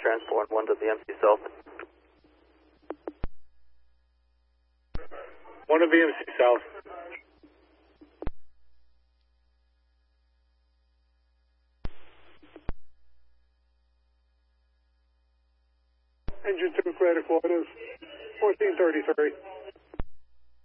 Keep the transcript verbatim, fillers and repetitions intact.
transport one to the M C South. One to the M C South. Engine two, credit quotas, fourteen thirty-three.